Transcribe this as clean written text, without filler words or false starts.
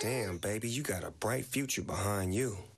Damn, baby, you got a bright future behind you.